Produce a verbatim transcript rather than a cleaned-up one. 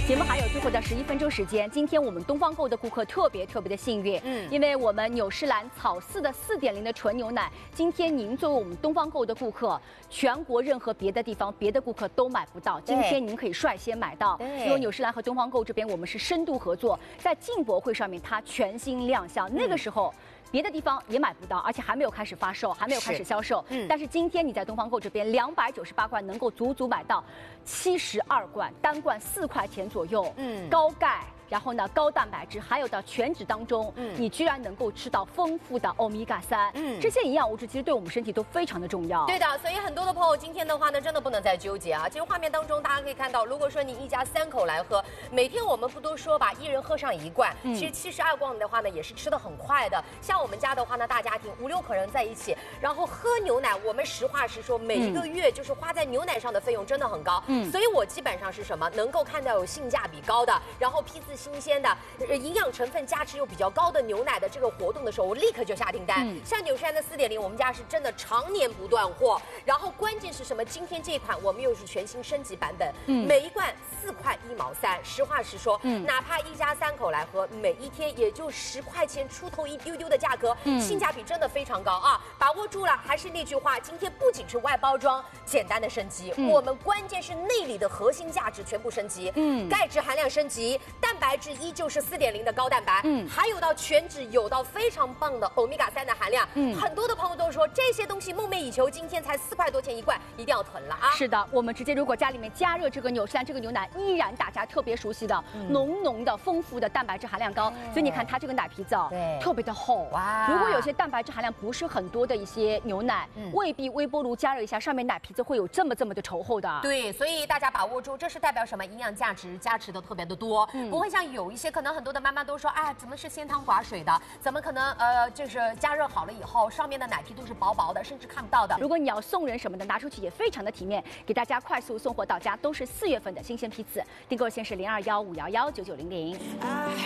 节目还有最后的十一分钟时间，今天我们东方购的顾客特别特别的幸运，嗯，因为我们纽诗兰草饲的四点零的纯牛奶，今天您作为我们东方购的顾客，全国任何别的地方别的顾客都买不到，今天您可以率先买到，因为纽诗兰和东方购这边我们是深度合作，在进博会上面它全新亮相，那个时候。嗯别的地方也买不到，而且还没有开始发售，还没有开始销售。嗯，但是今天你在东方购这边两百九十八罐能够足足买到七十二罐，单罐四块钱左右。嗯，高钙。然后呢，高蛋白质，还有到全脂当中，嗯，你居然能够吃到丰富的欧米伽三，嗯，这些营养物质其实对我们身体都非常的重要。 对的，所以很多的朋友今天的话呢，真的不能再纠结啊。其实画面当中大家可以看到，如果说你一家三口来喝，每天我们不都说吧，一人喝上一罐，嗯、其实七十二罐的话呢，也是吃的很快的。像我们家的话呢，大家庭五六口人在一起，然后喝牛奶，我们实话实说，每一个月就是花在牛奶上的费用真的很高，嗯，所以我基本上是什么，能够看到有性价比高的，然后批次新鲜的。营养成分加持又比较高的牛奶的这个活动的时候，我立刻就下订单。嗯、像纽诗兰的四点零，我们家是真的常年不断货。然后关键是什么？今天这一款我们又是全新升级版本，嗯、每一罐四块一毛三。实话实说，嗯、哪怕一家三口来喝，每一天也就十块钱出头一丢丢的价格，嗯、性价比真的非常高啊！把握住了。还是那句话，今天不仅是外包装简单的升级，嗯、我们关键是内里的核心价值全部升级。嗯，钙质含量升级，蛋白质依旧是。四点零的高蛋白，嗯，还有到全脂，有到非常棒的欧米伽三的含量，嗯，很多的朋友都说这些东西梦寐以求，今天才四块多钱一罐，一定要囤了啊！ 是的，我们直接如果家里面加热这个纽诗兰这个牛奶，依然大家特别熟悉的、嗯、浓浓的、丰富的蛋白质含量高，所以你看它这个奶皮子啊，对，特别的厚。哇！如果有些蛋白质含量不是很多的一些牛奶，嗯、未必微波炉加热一下，上面奶皮子会有这么这么的稠厚的。 对，所以大家把握住，这是代表什么？营养价值加持的特别的多，嗯、不会像有一些可能。很多的妈妈都说，哎，怎么是鲜汤寡水的？怎么可能？呃，就是加热好了以后，上面的奶皮都是薄薄的，甚至看不到的。 如果你要送人什么的，拿出去也非常的体面，给大家快速送货到家，都是四月份的新鲜批次。订购线是零二幺五幺幺九九零零。